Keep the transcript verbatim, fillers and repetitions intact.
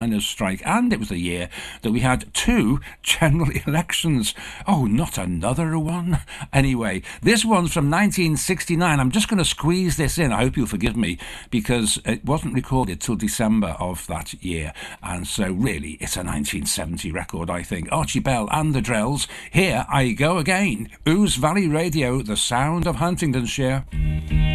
miners' strike, and it was the year that we had two general elections. Oh, not another one. Anyway, this one's from nineteen sixty-nine. I'm just going to squeeze this in. I hope you'll forgive me, because it wasn't recorded till December of that year, and so really it's a nineteen seventy record, I think. Archie Bell and the Drells. Here I go again. Ouse Valley Radio, the sound of Huntingdonshire.